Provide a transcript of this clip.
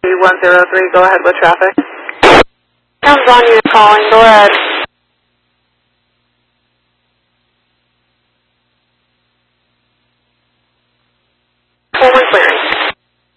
103, go ahead with traffic. Sounds on you calling, go ahead.